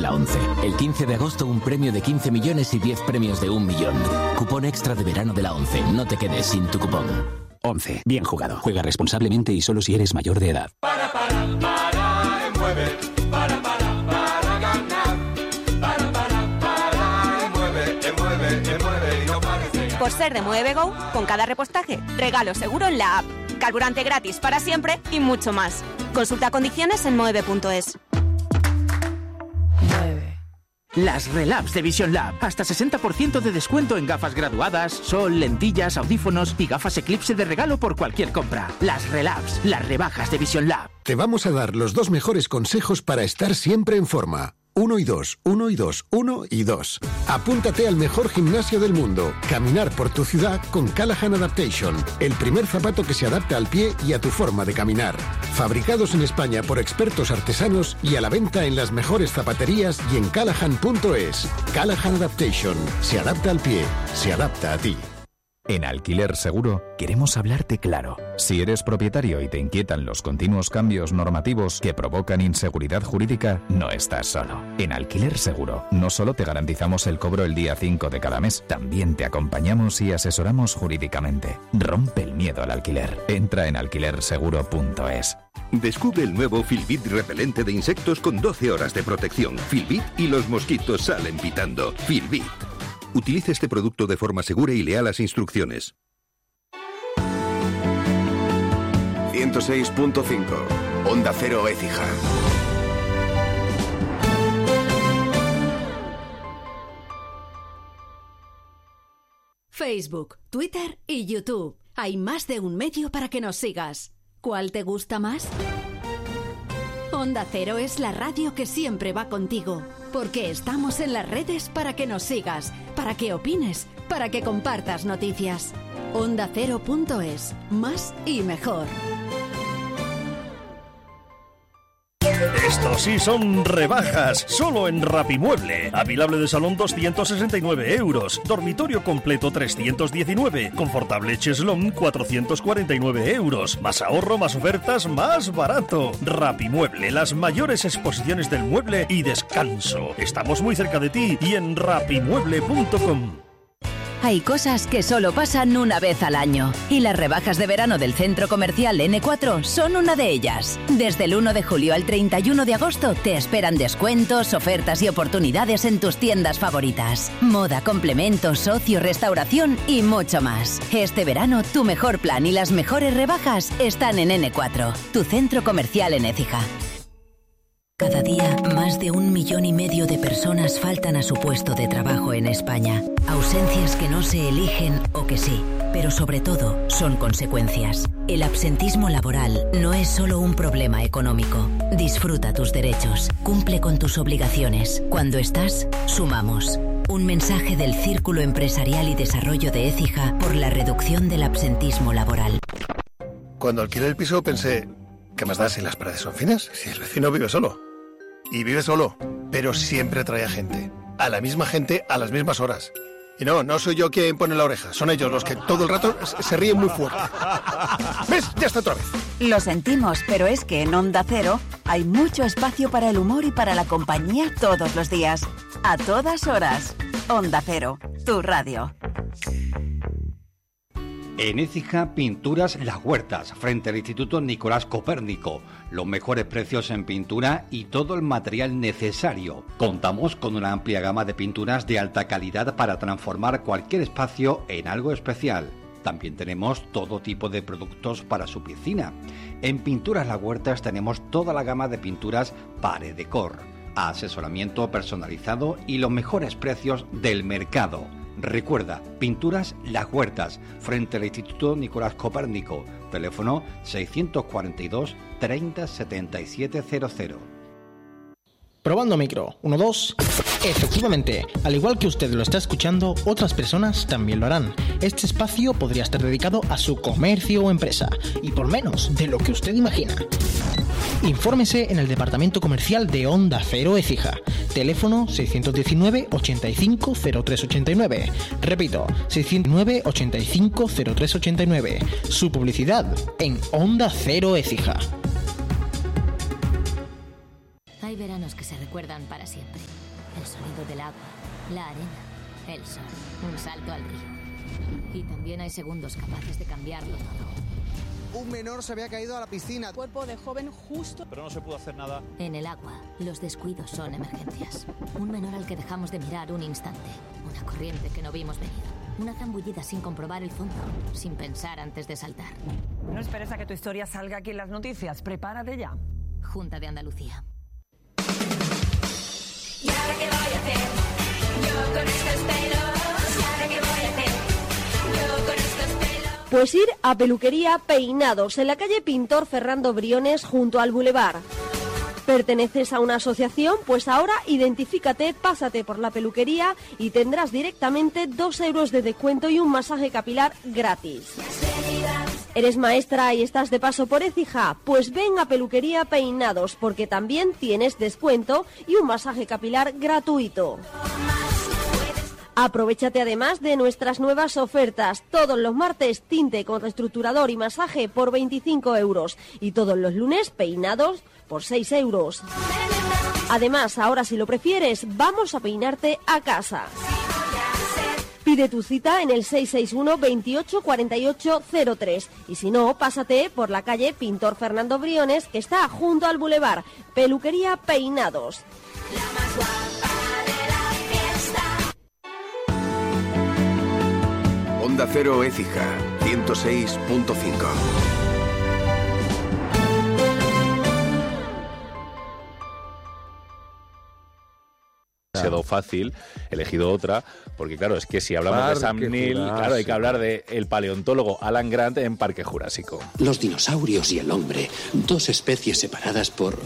la ONCE. El 15 de agosto un premio de 15 millones y 10 premios de 1 millón. Cupón extra de verano de la ONCE. No te quedes sin tu cupón. 11. Bien jugado. Juega responsablemente y solo si eres mayor de edad. Para, mueve. Para ganar. Para, mueve. Y no pares de ganar. Por ser de Mueve Go, con cada repostaje, regalo seguro en la app. Carburante gratis para siempre y mucho más. Consulta condiciones en mueve.es. Las Relabs de Vision Lab. Hasta 60% de descuento en gafas graduadas, sol, lentillas, audífonos y gafas Eclipse de regalo por cualquier compra. Las Relabs, las rebajas de Vision Lab. Te vamos a dar los 2 mejores consejos para estar siempre en forma. 1 y 2, 1 y 2, 1 y 2. Apúntate al mejor gimnasio del mundo. Caminar por tu ciudad con Callahan Adaptation. El primer zapato que se adapta al pie y a tu forma de caminar. Fabricados en España por expertos artesanos y a la venta en las mejores zapaterías y en callahan.es. Callahan Adaptation. Se adapta al pie. Se adapta a ti. En Alquiler Seguro queremos hablarte claro. Si eres propietario y te inquietan los continuos cambios normativos que provocan inseguridad jurídica, no estás solo. En Alquiler Seguro no solo te garantizamos el cobro el día 5 de cada mes, también te acompañamos y asesoramos jurídicamente. Rompe el miedo al alquiler. Entra en alquilerseguro.es. Descubre el nuevo Filbit repelente de insectos con 12 horas de protección. Filbit y los mosquitos salen pitando. Filbit. Utilice este producto de forma segura y lea las instrucciones. 106.5 Onda Cero Écija. Facebook, Twitter y YouTube. Hay más de un medio para que nos sigas. ¿Cuál te gusta más? Onda Cero es la radio que siempre va contigo, porque estamos en las redes para que nos sigas, para que opines, para que compartas noticias. OndaCero.es, más y mejor. Estos sí son rebajas, solo en Rapimueble. Apilable de salón 269 euros, dormitorio completo 319, confortable cheslón 449 euros. Más ahorro, más ofertas, más barato. Rapimueble, las mayores exposiciones del mueble y descanso. Estamos muy cerca de ti y en rapimueble.com. Hay cosas que solo pasan una vez al año y las rebajas de verano del Centro Comercial N4 son una de ellas. Desde el 1 de julio al 31 de agosto te esperan descuentos, ofertas y oportunidades en tus tiendas favoritas. Moda, complementos, ocio, restauración y mucho más. Este verano tu mejor plan y las mejores rebajas están en N4, tu Centro Comercial en Écija. Cada día, más de 1,5 millones de personas faltan a su puesto de trabajo en España. Ausencias que no se eligen o que sí, pero sobre todo son consecuencias. El absentismo laboral no es solo un problema económico. Disfruta tus derechos, cumple con tus obligaciones. Cuando estás, sumamos. Un mensaje del Círculo Empresarial y Desarrollo de Écija por la reducción del absentismo laboral. Cuando alquilé el piso pensé, ¿qué más da si las paredes son finas? Si el vecino vive solo. Y vive solo, pero siempre trae a gente. A la misma gente, a las mismas horas. Y no soy yo quien pone la oreja. Son ellos los que todo el rato se ríen muy fuerte. ¿Ves? Ya está otra vez. Lo sentimos, pero es que en Onda Cero hay mucho espacio para el humor y para la compañía todos los días. A todas horas. Onda Cero, tu radio. En Écija, Pinturas Las Huertas, frente al Instituto Nicolás Copérnico. Los mejores precios en pintura y todo el material necesario. Contamos con una amplia gama de pinturas de alta calidad para transformar cualquier espacio en algo especial. También tenemos todo tipo de productos para su piscina. En Pinturas Las Huertas tenemos toda la gama de pinturas Pared Decor, asesoramiento personalizado y los mejores precios del mercado. Recuerda, Pinturas Las Huertas, frente al Instituto Nicolás Copérnico. Teléfono 642 30 77 00. Probando micro, 1, 2. Efectivamente, al igual que usted lo está escuchando, otras personas también lo harán. Este espacio podría estar dedicado a su comercio o empresa, y por menos de lo que usted imagina. Infórmese en el departamento comercial de Onda Cero Écija. Teléfono 619 85 0389. Repito, 609 85 0389. Su publicidad en Onda Cero Écija. Hay veranos que se recuerdan para siempre. El sonido del agua, la arena, el sol, un salto al río. Y también hay segundos capaces de cambiarlo todo. Un menor se había caído a la piscina. Cuerpo de joven justo. Pero no se pudo hacer nada. En el agua, los descuidos son emergencias. Un menor al que dejamos de mirar un instante. Una corriente que no vimos venir. Una zambullida sin comprobar el fondo, sin pensar antes de saltar. No esperes a que tu historia salga aquí en las noticias. Prepárate ya. Junta de Andalucía. ¿Y ahora qué voy a hacer? Yo con estos pelos. ¿Y ahora qué voy a hacer? Yo con estos pelos. Pues ir a peluquería Peinados, en la calle Pintor Fernando Briones, junto al Boulevard. ¿Perteneces a una asociación? Pues ahora identifícate, pásate por la peluquería y tendrás directamente 2 euros de descuento y un masaje capilar gratis. ¿Eres maestra y estás de paso por Écija? Pues ven a Peluquería Peinados, porque también tienes descuento y un masaje capilar gratuito. Aprovechate además de nuestras nuevas ofertas. Todos los martes, tinte con reestructurador y masaje por 25 euros. Y todos los lunes, peinados por 6 euros. Además, ahora si lo prefieres, vamos a peinarte a casa. Pide tu cita en el 661 28 48 03 y si no, pásate por la calle Pintor Fernando Briones, que está junto al Boulevard. Peluquería Peinados. La más guapa de la fiesta. Onda Cero Écija, 106.5. Demasiado fácil, he elegido otra, porque claro, es que si hablamos de Sam Neill, claro, hay que hablar del paleontólogo Alan Grant en Parque Jurásico. Los dinosaurios y el hombre, 2 especies separadas por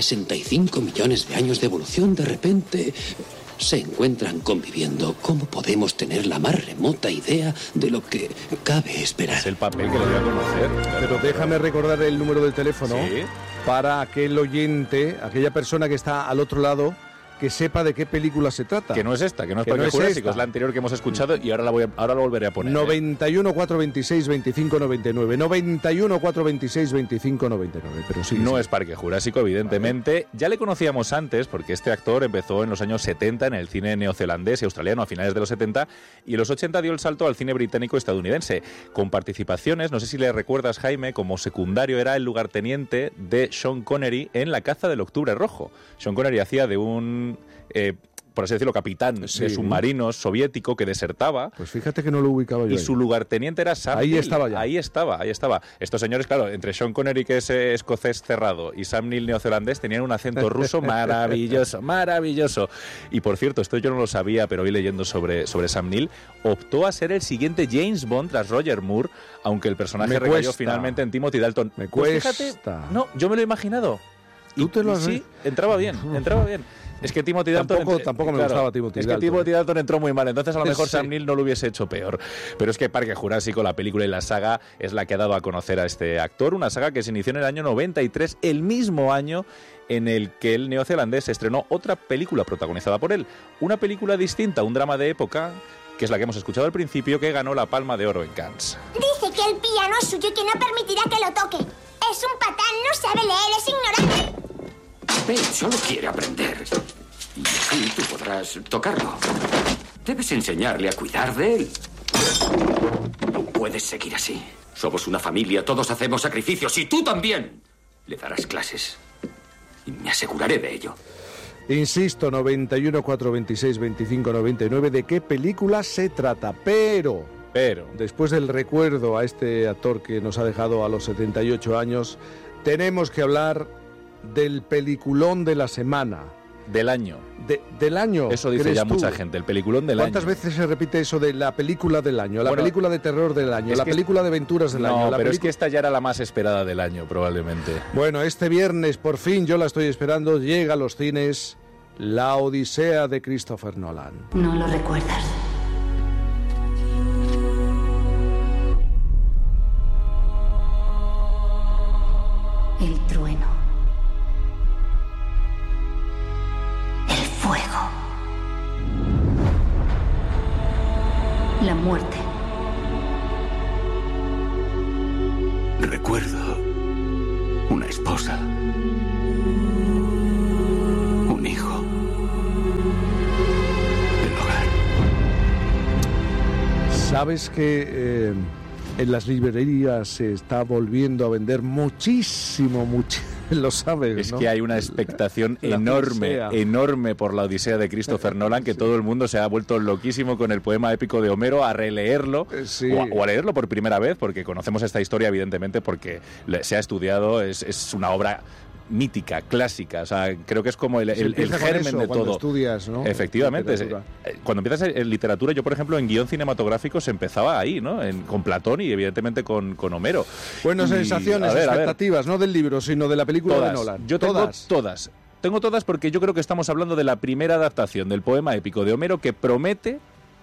65 millones de años de evolución, de repente se encuentran conviviendo. ¿Cómo podemos tener la más remota idea de lo que cabe esperar? Es el papel que le voy a conocer. Claro. Pero déjame recordar el número del teléfono, ¿sí?, para aquel oyente, aquella persona que está al otro lado, que sepa de qué película se trata. Que no es esta, que no es Parque Jurásico, es la anterior que hemos escuchado y ahora la volveré a poner. 91 426 25 99. 91 426 25 99. Pero sí. No es Parque Jurásico, evidentemente. Vale. Ya le conocíamos antes porque este actor empezó en los años 70 en el cine neozelandés y australiano a finales de los 70 y en los 80 dio el salto al cine británico-estadounidense con participaciones, no sé si le recuerdas, Jaime, como secundario era el lugarteniente de Sean Connery en La caza del Octubre Rojo. Sean Connery hacía de un por así decirlo, capitán de submarinos soviético que desertaba. Pues fíjate que no lo ubicaba yo. Y su lugarteniente era Sam Neill. Ahí estaba. Ahí estaba. Estos señores, claro, entre Sean Connery, que es escocés cerrado, y Sam Neill neozelandés, tenían un acento ruso maravilloso, maravilloso. Y por cierto, esto yo no lo sabía, pero hoy leyendo sobre Sam Neill, optó a ser el siguiente James Bond tras Roger Moore, aunque el personaje recayó finalmente en Timothy Dalton. Me cuesta. Pues fíjate, no, yo me lo he imaginado. ¿Tú te lo has Sí, entraba bien. Es que Timothy Dalton... Tampoco me gustaba Timothy Dalton. Es que Timothy Dalton entró muy mal, entonces a lo mejor Sam Neill no lo hubiese hecho peor. Pero es que Parque Jurásico, la película y la saga, es la que ha dado a conocer a este actor, una saga que se inició en el año 93, el mismo año en el que el neozelandés estrenó otra película protagonizada por él. Una película distinta, un drama de época, que es la que hemos escuchado al principio, que ganó la Palma de Oro en Cannes. Dice que el piano es suyo y que no permitirá que lo toque. Es un patán, no sabe leer, es ignorante. Él solo quiere aprender. Y así tú podrás tocarlo. Debes enseñarle a cuidar de él. No puedes seguir así. Somos una familia, todos hacemos sacrificios y tú también. Le darás clases. Y me aseguraré de ello. Insisto, 91 426 25 99, ¿de qué película se trata? Pero, después del recuerdo a este actor que nos ha dejado a los 78 años, tenemos que hablar del peliculón de la semana. Del año. Del año. Eso dice ya mucha gente, el peliculón del año. ¿Cuántas veces se repite eso de la película del año? La película de terror del año, la película de aventuras del año. No, pero es que esta ya era la más esperada del año, probablemente. Bueno, este viernes, por fin, yo la estoy esperando, llega a los cines La Odisea de Christopher Nolan. No lo recuerdas. El trueno. El fuego. La muerte. Recuerdo una esposa, un hijo. ¿Sabes que en las librerías se está volviendo a vender muchísimo? Lo sabes, Es ¿no? que hay una expectación La enorme, Odisea. enorme por la Odisea de Christopher Nolan, que todo el mundo se ha vuelto loquísimo con el poema épico de Homero a releerlo o a leerlo por primera vez, porque conocemos esta historia, evidentemente, porque se ha estudiado, es una obra mítica, clásica, o sea, creo que es como el empieza con germen eso, de cuando todo. estudias, ¿no? Efectivamente. Literatura. Cuando empiezas en literatura, yo por ejemplo en guión cinematográfico se empezaba ahí, ¿no? Con Platón y evidentemente con Homero. Bueno, Y, sensaciones, a ver, expectativas, no del libro, sino de la película todas. de Nolan. Yo tengo todas. Tengo todas porque yo creo que estamos hablando de la primera adaptación del poema épico de Homero que promete,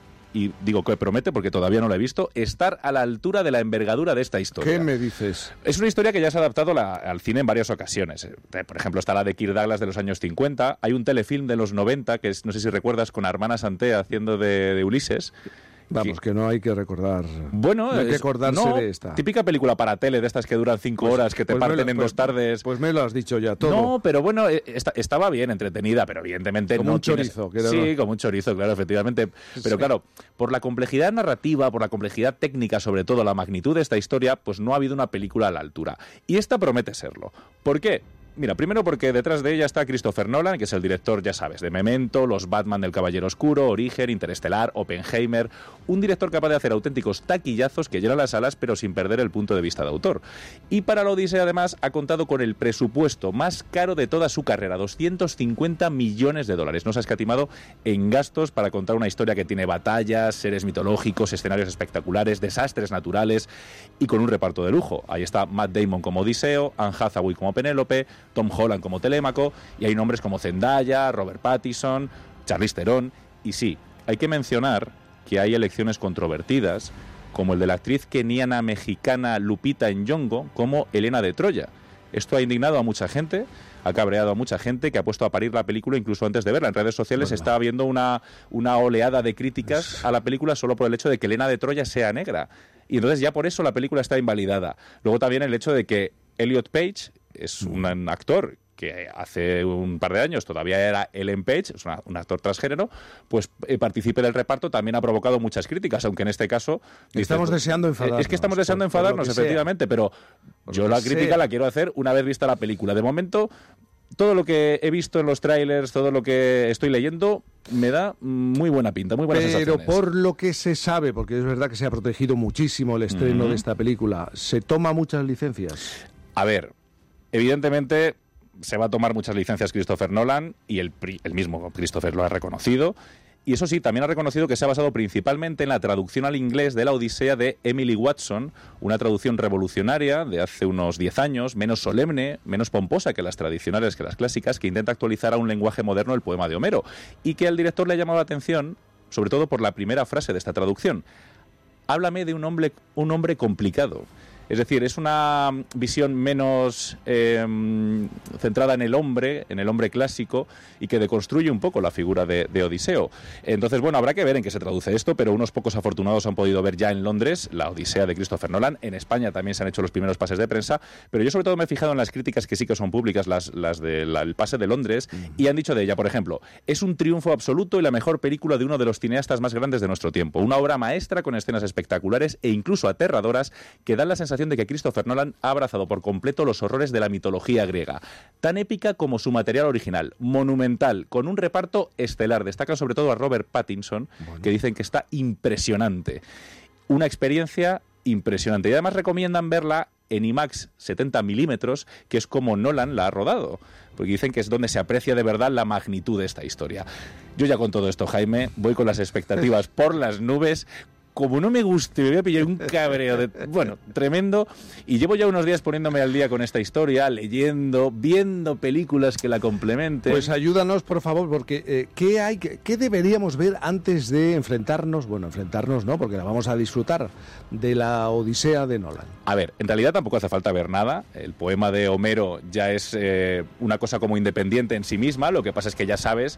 y digo que promete porque todavía no la he visto, estar a la altura de la envergadura de esta historia. ¿Qué me dices? Es una historia que ya se ha adaptado al cine en varias ocasiones. Por ejemplo, está la de Kirk Douglas de los años 50. Hay un telefilm de los 90, que es, no sé si recuerdas, con Armana Santé haciendo de Ulises. Vamos, que no hay que recordar. Bueno, no hay que acordarse de esta. Típica película para tele de estas que duran 5 horas, que te parten en 2 tardes. Pues me lo has dicho ya todo. No, pero bueno, estaba bien entretenida, pero evidentemente como no un chorizo. Sí, como un chorizo, claro, efectivamente. Pero claro, por la complejidad narrativa, por la complejidad técnica, sobre todo la magnitud de esta historia, pues no ha habido una película a la altura. Y esta promete serlo. ¿Por qué? Mira, primero porque detrás de ella está Christopher Nolan, que es el director, ya sabes, de Memento, Los Batman del Caballero Oscuro, Origen, Interestelar, Oppenheimer. Un director capaz de hacer auténticos taquillazos que llenan las salas, pero sin perder el punto de vista de autor. Y para la Odisea, además, ha contado con el presupuesto más caro de toda su carrera, $250 millones. No se ha escatimado en gastos para contar una historia que tiene batallas, seres mitológicos, escenarios espectaculares, desastres naturales y con un reparto de lujo. Ahí está Matt Damon como Odiseo, Anne Hathaway como Penélope, Tom Holland como Telémaco, y hay nombres como Zendaya, Robert Pattinson, Charlize Theron. Y sí, hay que mencionar que hay elecciones controvertidas, como el de la actriz keniana mexicana Lupita Nyong'o como Helena de Troya. Esto ha indignado a mucha gente, ha cabreado a mucha gente que ha puesto a parir la película incluso antes de verla. En redes sociales está habiendo una oleada de críticas a la película solo por el hecho de que Helena de Troya sea negra. Y entonces ya por eso la película está invalidada. Luego también el hecho de que Elliot Page es un actor que hace un par de años todavía era Ellen Page, es un actor transgénero, pues participe del reparto también ha provocado muchas críticas, aunque en este caso... Estamos deseando enfadarnos. Es que estamos deseando enfadarnos, efectivamente, pero yo la crítica la quiero hacer una vez vista la película. De momento, todo lo que he visto en los trailers, todo lo que estoy leyendo, me da muy buena pinta, muy buenas sensaciones. Pero por lo que se sabe, porque es verdad que se ha protegido muchísimo el estreno de esta película, ¿se toma muchas licencias? A ver, evidentemente se va a tomar muchas licencias Christopher Nolan, y el mismo Christopher lo ha reconocido. Y eso sí, también ha reconocido que se ha basado principalmente en la traducción al inglés de la Odisea de Emily Watson, una traducción revolucionaria de hace unos 10 años, menos solemne, menos pomposa que las tradicionales, que las clásicas, que intenta actualizar a un lenguaje moderno el poema de Homero, y que al director le ha llamado la atención, sobre todo por la primera frase de esta traducción. Háblame de un hombre complicado. Es decir, es una visión menos centrada en el hombre clásico, y que deconstruye un poco la figura de Odiseo. Entonces, bueno, habrá que ver en qué se traduce esto, pero unos pocos afortunados han podido ver ya en Londres la Odisea de Christopher Nolan. En España también se han hecho los primeros pases de prensa, pero yo sobre todo me he fijado en las críticas que sí que son públicas, las del pase de Londres, y han dicho de ella, por ejemplo, es un triunfo absoluto y la mejor película de uno de los cineastas más grandes de nuestro tiempo. Una obra maestra con escenas espectaculares e incluso aterradoras que dan la sensación de que Christopher Nolan ha abrazado por completo los horrores de la mitología griega. Tan épica como su material original, monumental, con un reparto estelar. Destacan sobre todo a Robert Pattinson, que dicen que está impresionante. Una experiencia impresionante. Y además recomiendan verla en IMAX 70 milímetros, que es como Nolan la ha rodado, porque dicen que es donde se aprecia de verdad la magnitud de esta historia. Yo ya con todo esto, Jaime, voy con las expectativas por las nubes. Como no me guste, me voy a pillar un cabreo tremendo, y llevo ya unos días poniéndome al día con esta historia, leyendo, viendo películas que la complementen. Pues ayúdanos, por favor, porque ¿qué deberíamos ver antes de enfrentarnos? Bueno, enfrentarnos no, porque la vamos a disfrutar, de la Odisea de Nolan. A ver, en realidad tampoco hace falta ver nada. El poema de Homero ya es una cosa como independiente en sí misma. Lo que pasa es que ya sabes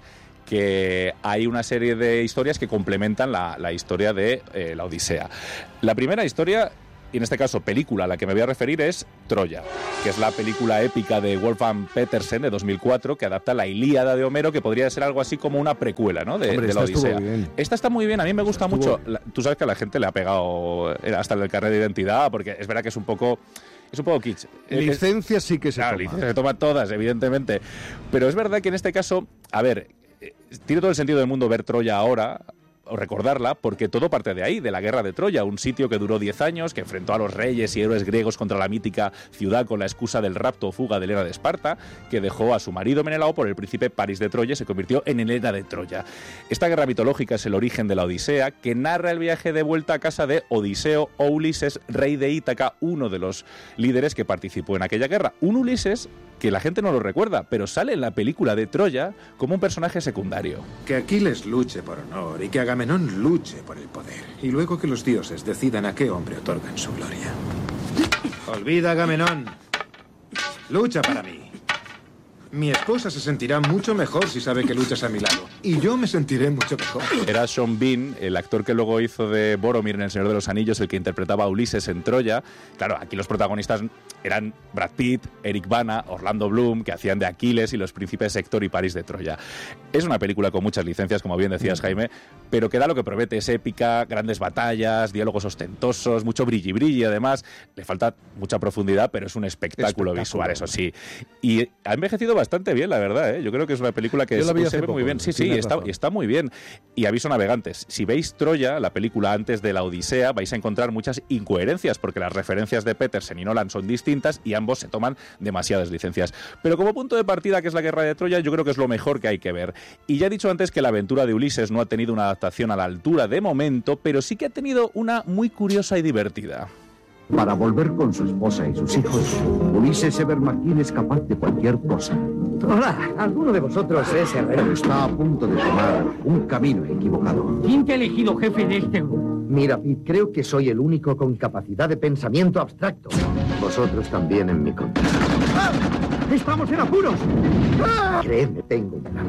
que hay una serie de historias que complementan la historia de la Odisea. La primera historia y en este caso película a la que me voy a referir es Troya, que es la película épica de Wolfgang Petersen de 2004 que adapta la Ilíada de Homero, que podría ser algo así como una precuela, ¿no? de la Odisea. Esta está muy bien, a mí me gusta mucho. Tú sabes que a la gente le ha pegado hasta el carnet de identidad, porque es verdad que es un poco kitsch. Licencias sí que se toman. Licencias se toman todas, evidentemente. Pero es verdad que en este caso, a ver, tiene todo el sentido del mundo ver Troya ahora, o recordarla, porque todo parte de ahí, de la guerra de Troya, un sitio que duró 10 años, que enfrentó a los reyes y héroes griegos contra la mítica ciudad con la excusa del rapto o fuga de Helena de Esparta, que dejó a su marido Menelao por el príncipe París de Troya y se convirtió en Helena de Troya. Esta guerra mitológica es el origen de la Odisea, que narra el viaje de vuelta a casa de Odiseo o Ulises, rey de Ítaca, uno de los líderes que participó en aquella guerra. Un Ulises que la gente no lo recuerda, pero sale en la película de Troya como un personaje secundario. Que Aquiles luche por honor y que Agamenón luche por el poder. Y luego que los dioses decidan a qué hombre otorgan su gloria. Olvida, Agamenón. Lucha para mí. Mi esposa se sentirá mucho mejor si sabe que luchas a mi lado. Y yo me sentiré mucho mejor. Era Sean Bean, el actor que luego hizo de Boromir en El Señor de los Anillos, el que interpretaba a Ulises en Troya. Claro, aquí los protagonistas eran Brad Pitt, Eric Bana, Orlando Bloom, que hacían de Aquiles y los príncipes Héctor y París de Troya. Es una película con muchas licencias, como bien decías, Jaime, pero que da lo que promete. Es épica, grandes batallas, diálogos ostentosos, mucho brilli-brilli. Además, le falta mucha profundidad, pero es un espectáculo visual, eso sí. Y ha envejecido bastante bien, la verdad, ¿eh? Yo creo que es una película que se ve muy bien. Sí, está muy bien. Y aviso navegantes, si veis Troya, la película antes de la Odisea, vais a encontrar muchas incoherencias, porque las referencias de Petersen y Nolan son distintas y ambos se toman demasiadas licencias. Pero como punto de partida, que es la guerra de Troya, yo creo que es lo mejor que hay que ver. Y ya he dicho antes que la aventura de Ulises no ha tenido una adaptación a la altura de momento, pero sí que ha tenido una muy curiosa y divertida. Para volver con su esposa y sus hijos, Ulises Evermarquín es capaz de cualquier cosa. Hola, ¿alguno de vosotros es herrero? Pero está a punto de tomar un camino equivocado. ¿Quién te ha elegido jefe de este grupo? Mira, Pete, creo que soy el único con capacidad de pensamiento abstracto. Vosotros también en mi contra. ¡Ah! ¡Estamos en apuros! ¡Ah! Créeme, tengo un plan.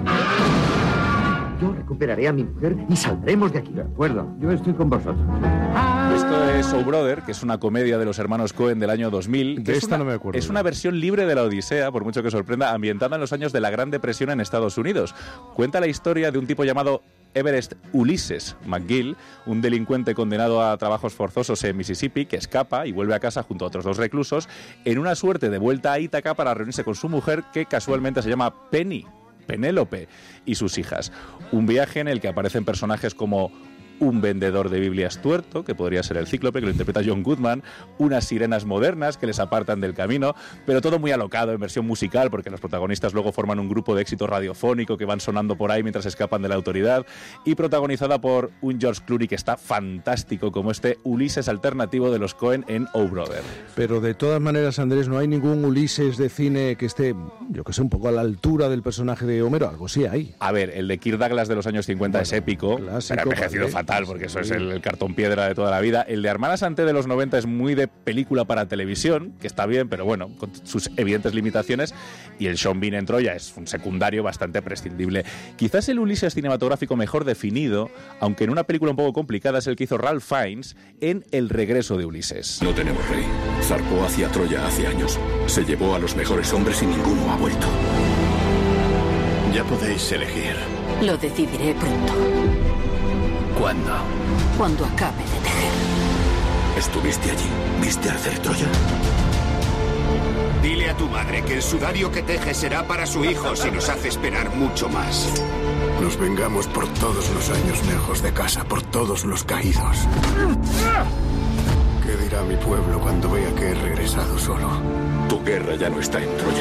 Yo recuperaré a mi mujer y saldremos de aquí. De acuerdo, yo estoy con vosotros. Esto es Oh Brother, que es una comedia de los hermanos Coen del año 2000. Que no me acuerdo. Es una versión libre de la Odisea, por mucho que sorprenda, ambientada en los años de la Gran Depresión en Estados Unidos. Cuenta la historia de un tipo llamado Everest Ulysses McGill, un delincuente condenado a trabajos forzosos en Mississippi, que escapa y vuelve a casa junto a otros 2 reclusos, en una suerte de vuelta a Ítaca para reunirse con su mujer, que casualmente se llama Penélope, y sus hijas. Un viaje en el que aparecen personajes como un vendedor de Biblias tuerto, que podría ser el Cíclope, que lo interpreta John Goodman, unas sirenas modernas que les apartan del camino, pero todo muy alocado en versión musical, porque los protagonistas luego forman un grupo de éxito radiofónico que van sonando por ahí mientras escapan de la autoridad, y protagonizada por un George Clooney que está fantástico, como este Ulises alternativo de los Coen en Oh Brother. Pero de todas maneras, Andrés, no hay ningún Ulises de cine que esté, yo que sé, un poco a la altura del personaje de Homero. Algo sí hay. A ver, el de Kirk Douglas de los años 50 es épico, pero ha envejecido fatal, porque eso es el cartón piedra de toda la vida. El de Armand Assante de los 90 es muy de película para televisión, que está bien, pero bueno, con sus evidentes limitaciones. Y el Sean Bean en Troya es un secundario bastante prescindible. Quizás el Ulises cinematográfico mejor definido, aunque en una película un poco complicada, es el que hizo Ralph Fiennes en El regreso de Ulises. No tenemos rey. Zarpó hacia Troya hace años. Se llevó a los mejores hombres y ninguno ha vuelto. Ya podéis elegir. Lo decidiré pronto. ¿Cuándo? Cuando acabe de tejer. ¿Estuviste allí? ¿Viste arder Troya? Dile a tu madre que el sudario que teje será para su hijo si nos hace esperar mucho más. Nos vengamos por todos los años lejos de casa, por todos los caídos. ¿Qué dirá mi pueblo cuando vea que he regresado solo? Tu guerra ya no está en Troya.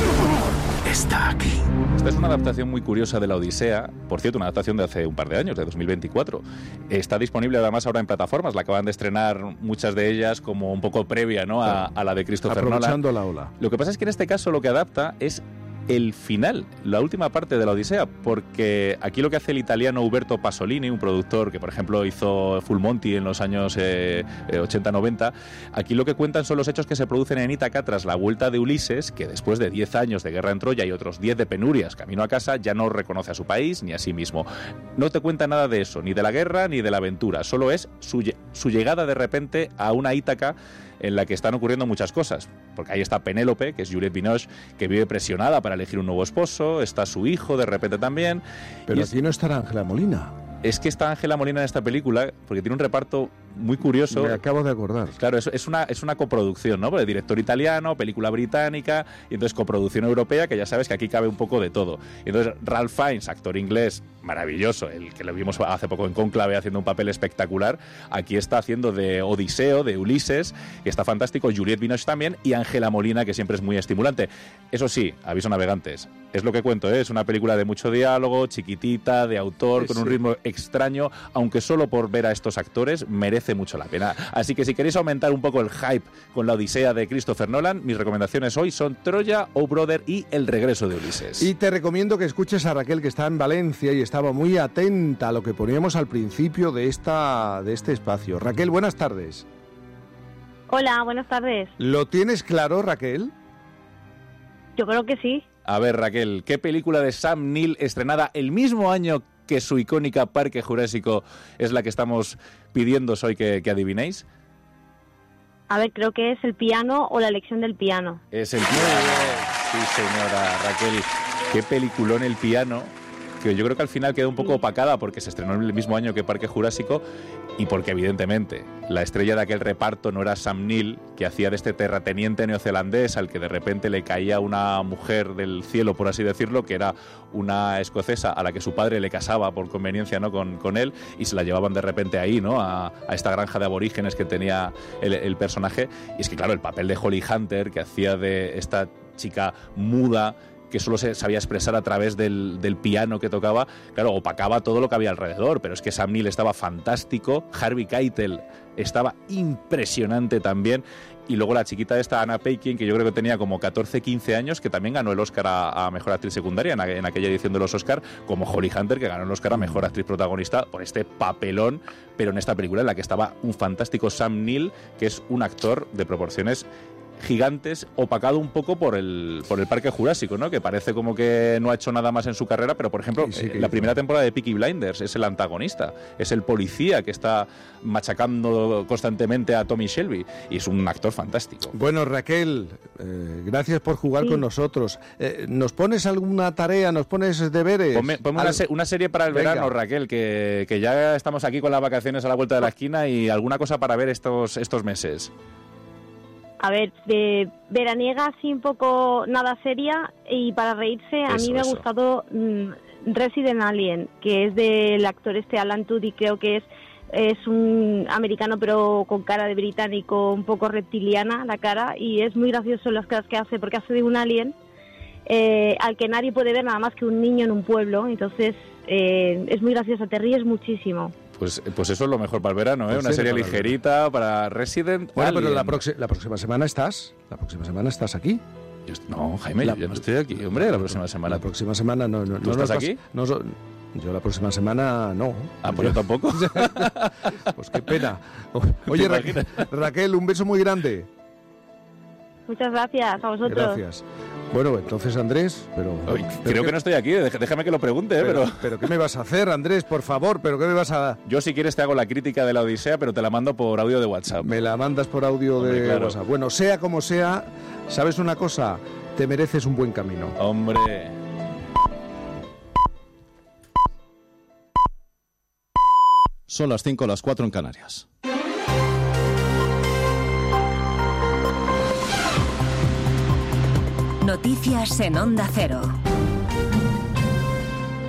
Está aquí. Esta es una adaptación muy curiosa de la Odisea, por cierto, una adaptación de hace un par de años, de 2024. Está disponible además ahora en plataformas, la acaban de estrenar muchas de ellas como un poco previa, ¿no?, a la de Christopher Nolan. Aprovechando la ola. Lo que pasa es que en este caso lo que adapta es el final, la última parte de la Odisea, porque aquí lo que hace el italiano Uberto Pasolini, un productor que por ejemplo hizo Full Monty en los años 80-90, aquí lo que cuentan son los hechos que se producen en Ítaca tras la vuelta de Ulises, que después de 10 años de guerra en Troya y otros 10 de penurias camino a casa, ya no reconoce a su país ni a sí mismo. No te cuenta nada de eso, ni de la guerra ni de la aventura, solo es su llegada de repente a una Ítaca en la que están ocurriendo muchas cosas, porque ahí está Penélope, que es Juliette Binoche, que vive presionada para elegir un nuevo esposo, está su hijo de repente también. Pero aquí no estará Ángela Molina. Es que está Ángela Molina en esta película porque tiene un reparto muy curioso. Me acabo de acordar. Claro, es una coproducción, ¿no? Porque director italiano, película británica, y entonces coproducción europea, que ya sabes que aquí cabe un poco de todo. Y entonces Ralph Fiennes, actor inglés maravilloso, el que lo vimos hace poco en Cónclave haciendo un papel espectacular, aquí está haciendo de Odiseo, de Ulises, que está fantástico, Juliette Binoche también, y Ángela Molina, que siempre es muy estimulante. Eso sí, aviso navegantes, es lo que cuento, ¿eh? Es una película de mucho diálogo, chiquitita, de autor, con un ritmo extraño, aunque solo por ver a estos actores merece mucho la pena. Así que si queréis aumentar un poco el hype con la Odisea de Christopher Nolan, mis recomendaciones hoy son Troya, Oh Brother y El regreso de Ulises. Y te recomiendo que escuches a Raquel, que está en Valencia y estaba muy atenta a lo que poníamos al principio de este espacio. Raquel, buenas tardes. Hola, buenas tardes. ¿Lo tienes claro, Raquel? Yo creo que sí. A ver, Raquel, ¿qué película de Sam Neill estrenada el mismo año que su icónica Parque Jurásico es la que estamos pidiendo hoy que adivinéis? A ver, creo que es El piano o La lección del piano. Es El piano. Sí, señora Raquel. Qué peliculón El piano, que yo creo que al final quedó un poco opacada porque se estrenó en el mismo año que Parque Jurásico y porque evidentemente la estrella de aquel reparto no era Sam Neill, que hacía de este terrateniente neozelandés al que de repente le caía una mujer del cielo, por así decirlo, que era una escocesa a la que su padre le casaba por conveniencia, ¿no?, con él, y se la llevaban de repente ahí, ¿no?, a esta granja de aborígenes que tenía el personaje. Y es que claro, el papel de Holly Hunter, que hacía de esta chica muda que solo se sabía expresar a través del piano que tocaba, claro, opacaba todo lo que había alrededor, pero es que Sam Neill estaba fantástico, Harvey Keitel estaba impresionante también, y luego la chiquita esta, Anna Paquin, que yo creo que tenía como 14-15 años, que también ganó el Oscar a Mejor Actriz Secundaria en aquella edición de los Oscar, como Holly Hunter, que ganó el Oscar a Mejor Actriz Protagonista por este papelón, pero en esta película en la que estaba un fantástico Sam Neill, que es un actor de proporciones gigantes, opacado un poco por el Parque Jurásico, ¿no?, que parece como que no ha hecho nada más en su carrera, pero por ejemplo, la primera temporada de Peaky Blinders es el antagonista, es el policía que está machacando constantemente a Tommy Shelby, y es un actor fantástico. Bueno, Raquel, gracias por jugar con nosotros. ¿Nos pones alguna tarea, nos pones deberes? Ponme una serie para el verano, Raquel, que ya estamos aquí con las vacaciones a la vuelta de la esquina, y alguna cosa para ver estos meses. A ver, de veraniega así un poco nada seria, y para reírse a mí me ha gustado Resident Alien, que es del actor Alan Tudyk, creo que es un americano pero con cara de británico, un poco reptiliana la cara, y es muy gracioso las caras que hace, porque hace de un alien al que nadie puede ver nada más que un niño en un pueblo, entonces es muy graciosa, te ríes muchísimo. Pues eso es lo mejor para el verano, ¿eh? Una serie ligerita para Resident Bueno, Alien. pero la próxima semana estás. La próxima semana estás aquí. No, Jaime, yo no estoy aquí, hombre, la próxima semana. La próxima semana no. ¿Tú estás aquí? Yo la próxima semana no. Ah, pues yo tampoco. Pues qué pena. Oye, Raquel, un beso muy grande. Muchas gracias a vosotros. Gracias. Bueno, entonces Andrés, creo que no estoy aquí, déjame que lo pregunte, pero ¿qué me vas a hacer, Andrés, por favor? ¿Pero qué me vas a...? Yo, si quieres, te hago la crítica de la Odisea, pero te la mando por audio de WhatsApp. Me la mandas por audio de WhatsApp. Bueno, sea como sea, ¿sabes una cosa? Te mereces un buen camino. Hombre. Son las 5, las 4 en Canarias. Noticias en Onda Cero.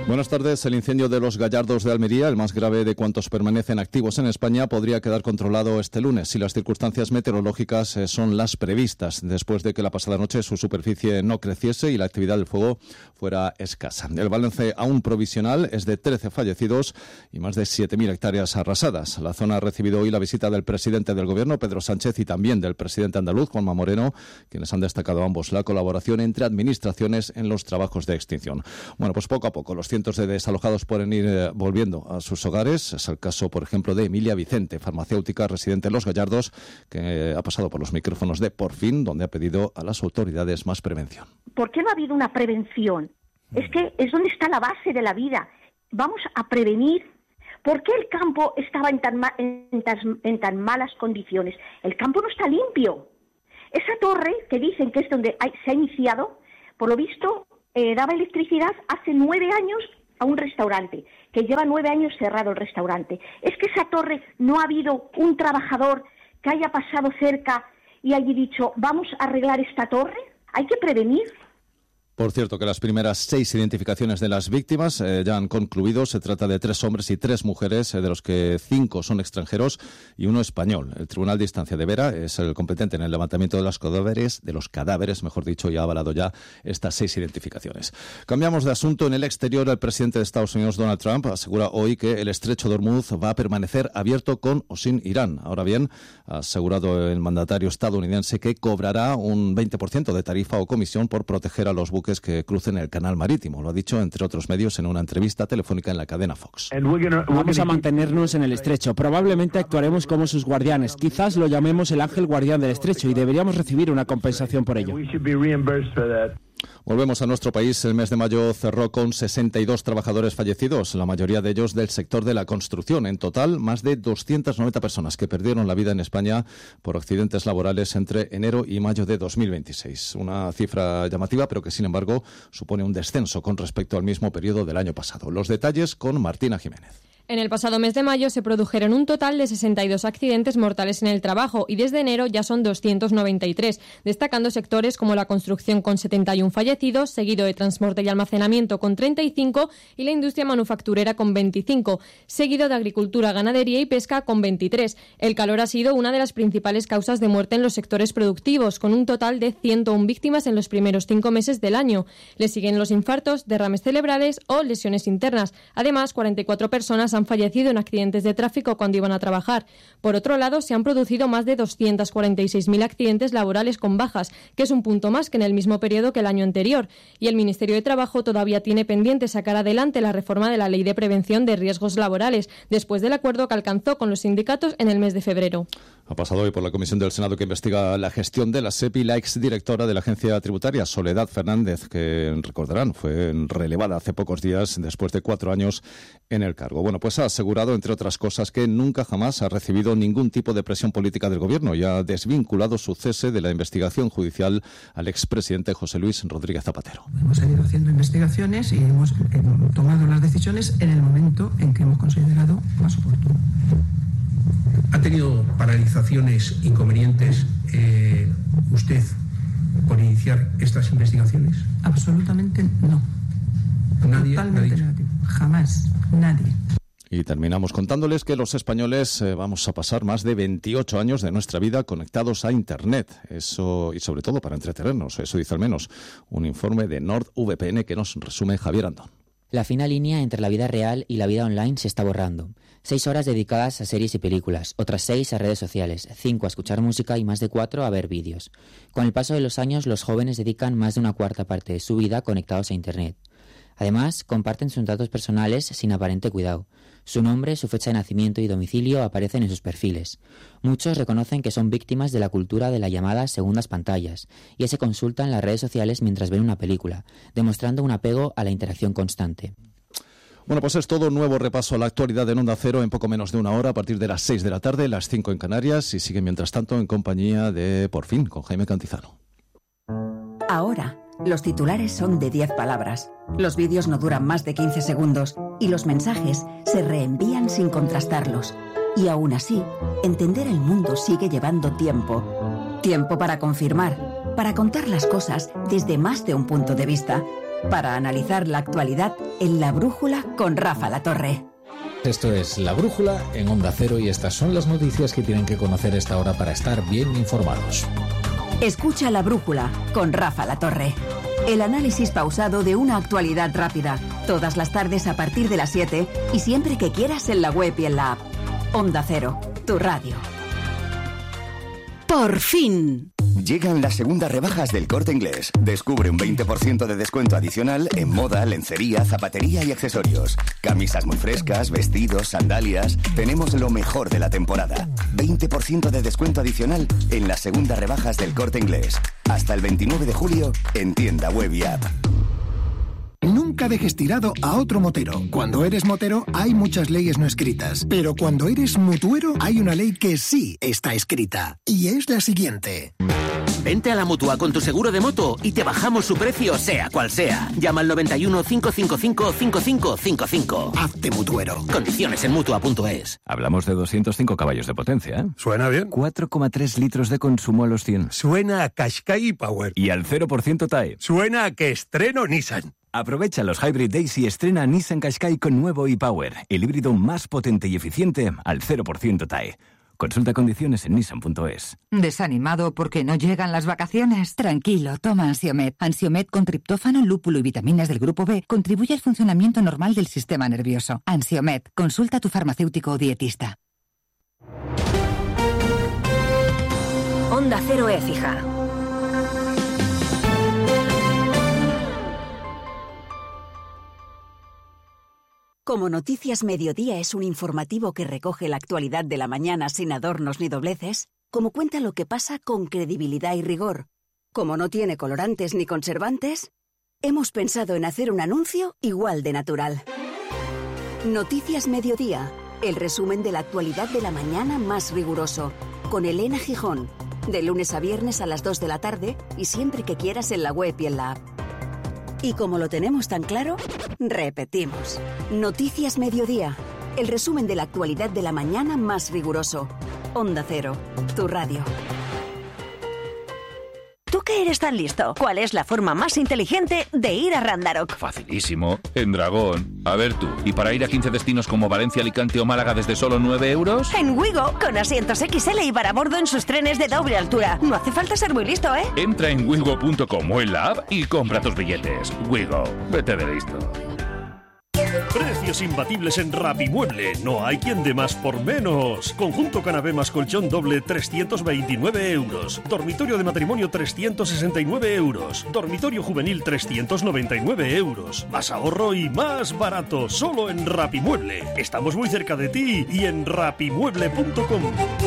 Buenas tardes. El incendio de los Gallardos de Almería, el más grave de cuantos permanecen activos en España, podría quedar controlado este lunes si las circunstancias meteorológicas son las previstas, después de que la pasada noche su superficie no creciese y la actividad del fuego fuera escasa. El balance aún provisional es de 13 fallecidos y más de 7.000 hectáreas arrasadas. La zona ha recibido hoy la visita del presidente del Gobierno, Pedro Sánchez, y también del presidente andaluz, Juanma Moreno, quienes han destacado ambos la colaboración entre administraciones en los trabajos de extinción. Bueno, pues poco a poco los cientos de desalojados pueden ir volviendo a sus hogares. Es el caso, por ejemplo, de Emilia Vicente, farmacéutica residente en Los Gallardos, que ha pasado por los micrófonos de Por Fin, donde ha pedido a las autoridades más prevención. ¿Por qué no ha habido una prevención? Es que es donde está la base de la vida. Vamos a prevenir. ¿Por qué el campo estaba en tan malas condiciones? El campo no está limpio. Esa torre que dicen que es donde se ha iniciado, por lo visto, daba electricidad hace 9 años a un restaurante, que lleva 9 años cerrado el restaurante. Es que esa torre no ha habido un trabajador que haya pasado cerca y haya dicho, vamos a arreglar esta torre. Hay que prevenir. Por cierto, que las primeras 6 identificaciones de las víctimas ya han concluido. Se trata de 3 hombres y 3 mujeres, de los que 5 son extranjeros y 1 español. El Tribunal de Instancia de Vera es el competente en el levantamiento de los cadáveres, mejor dicho, y ha avalado ya estas 6 identificaciones. Cambiamos de asunto. En el exterior, el presidente de Estados Unidos, Donald Trump, asegura hoy que el estrecho de Hormuz va a permanecer abierto con o sin Irán. Ahora bien, ha asegurado el mandatario estadounidense que cobrará un 20% de tarifa o comisión por proteger a los buques que crucen el canal marítimo. Lo ha dicho, entre otros medios, en una entrevista telefónica en la cadena Fox. Vamos a mantenernos en el estrecho. Probablemente actuaremos como sus guardianes. Quizás lo llamemos el ángel guardián del estrecho y deberíamos recibir una compensación por ello. Volvemos a nuestro país. El mes de mayo cerró con 62 trabajadores fallecidos, la mayoría de ellos del sector de la construcción. En total, más de 290 personas que perdieron la vida en España por accidentes laborales entre enero y mayo de 2026. Una cifra llamativa, pero que sin embargo supone un descenso con respecto al mismo periodo del año pasado. Los detalles con Martina Jiménez. En el pasado mes de mayo se produjeron un total de 62 accidentes mortales en el trabajo y desde enero ya son 293, destacando sectores como la construcción con 71 fallecidos, seguido de transporte y almacenamiento con 35 y la industria manufacturera con 25, seguido de agricultura, ganadería y pesca con 23. El calor ha sido una de las principales causas de muerte en los sectores productivos, con un total de 101 víctimas en los primeros 5 meses del año. Le siguen los infartos, derrames cerebrales o lesiones internas. Además, 44 personas han fallecido en accidentes de tráfico cuando iban a trabajar. Por otro lado, se han producido más de 246.000 accidentes laborales con bajas, que es un punto más que en el mismo periodo que el año anterior. Y el Ministerio de Trabajo todavía tiene pendiente sacar adelante la reforma de la Ley de Prevención de Riesgos Laborales, después del acuerdo que alcanzó con los sindicatos en el mes de febrero. Ha pasado hoy por la Comisión del Senado que investiga la gestión de la SEPI la exdirectora de la Agencia Tributaria, Soledad Fernández, que recordarán fue relevada hace pocos días después de 4 años en el cargo. Bueno, pues ha asegurado, entre otras cosas, que nunca jamás ha recibido ningún tipo de presión política del Gobierno y ha desvinculado su cese de la investigación judicial al expresidente José Luis Rodríguez Zapatero. Hemos seguido haciendo investigaciones y hemos tomado las decisiones en el momento en que hemos considerado más oportuno. ¿Ha tenido paralizaciones, inconvenientes usted por iniciar estas investigaciones? Absolutamente no. Nadie. Negativo. Jamás. Nadie. Y terminamos contándoles que los españoles vamos a pasar más de 28 años de nuestra vida conectados a Internet. Eso, y sobre todo para entretenernos, eso dice al menos un informe de NordVPN que nos resume Javier Andón. La fina línea entre la vida real y la vida online se está borrando. 6 horas dedicadas a series y películas, otras 6 a redes sociales, 5 a escuchar música y más de 4 a ver vídeos. Con el paso de los años, los jóvenes dedican más de una cuarta parte de su vida conectados a Internet. Además, comparten sus datos personales sin aparente cuidado. Su nombre, su fecha de nacimiento y domicilio aparecen en sus perfiles. Muchos reconocen que son víctimas de la cultura de la llamada segundas pantallas y se consultan las redes sociales mientras ven una película, demostrando un apego a la interacción constante. Bueno, pues es todo. Nuevo repaso a la actualidad en Onda Cero en poco menos de una hora, a partir de las 6 de la tarde, las 5 en Canarias, y sigue mientras tanto en compañía de Por Fin, con Jaime Cantizano. Ahora, los titulares son de 10 palabras, los vídeos no duran más de 15 segundos y los mensajes se reenvían sin contrastarlos. Y aún así, entender el mundo sigue llevando tiempo. Tiempo para confirmar, para contar las cosas desde más de un punto de vista. para analizar la actualidad en La Brújula con Rafa La Torre. Esto es La Brújula en Onda Cero y estas son las noticias que tienen que conocer a esta hora para estar bien informados. Escucha La Brújula con Rafa La Torre. El análisis pausado de una actualidad rápida. Todas las tardes a partir de las 7 y siempre que quieras en la web y en la app. Onda Cero, tu radio. ¡Por fin! Llegan las segundas rebajas del Corte Inglés. Descubre un 20% de descuento adicional en moda, lencería, zapatería y accesorios. Camisas muy frescas, vestidos, sandalias. Tenemos lo mejor de la temporada. 20% de descuento adicional en las segundas rebajas del Corte Inglés. Hasta el 29 de julio en tienda web y app. Nunca dejes tirado a otro motero. Cuando eres motero hay muchas leyes no escritas, pero cuando eres mutuero hay una ley que sí está escrita, y es la siguiente. Vente a la Mutua con tu seguro de moto y te bajamos su precio sea cual sea. Llama al 91 555 5555. Hazte mutuero. Condiciones en Mutua.es. Hablamos de 205 caballos de potencia, ¿eh? Suena bien. 4,3 litros de consumo a los 100. Suena a Qashqai Power. Y al 0% TAE. Suena a que estreno Nissan. Aprovecha los Hybrid Days y estrena Nissan Qashqai con nuevo e-Power, el híbrido más potente y eficiente al 0% TAE. Consulta condiciones en Nissan.es. ¿Desanimado porque no llegan las vacaciones? Tranquilo, toma Ansiomed. Ansiomed con triptófano, lúpulo y vitaminas del grupo B contribuye al funcionamiento normal del sistema nervioso. Ansiomed, consulta a tu farmacéutico o dietista. Onda Cero Écija. Como Noticias Mediodía es un informativo que recoge la actualidad de la mañana sin adornos ni dobleces, como cuenta lo que pasa con credibilidad y rigor, como no tiene colorantes ni conservantes, hemos pensado en hacer un anuncio igual de natural. Noticias Mediodía, el resumen de la actualidad de la mañana más riguroso, con Elena Gijón, de lunes a viernes a las 2 de la tarde y siempre que quieras en la web y en la app. Y como lo tenemos tan claro, repetimos. Noticias Mediodía, el resumen de la actualidad de la mañana más riguroso. Onda Cero, tu radio. ¿Tú qué eres tan listo? ¿Cuál es la forma más inteligente de ir a Randarock? Facilísimo, en Dragón. A ver tú, ¿y para ir a 15 destinos como Valencia, Alicante o Málaga desde solo 9 euros? En Wigo, con asientos XL y para bordo en sus trenes de doble altura. No hace falta ser muy listo, ¿eh? Entra en wigo.com o en la app y compra tus billetes. Wigo, vete de listo. Precios imbatibles en Rapimueble. No hay quien dé más por menos. Conjunto canapé más colchón doble 329 euros. Dormitorio de matrimonio 369 euros. Dormitorio juvenil 399 euros. Más ahorro y más barato. Solo en Rapimueble. Estamos muy cerca de ti y en rapimueble.com.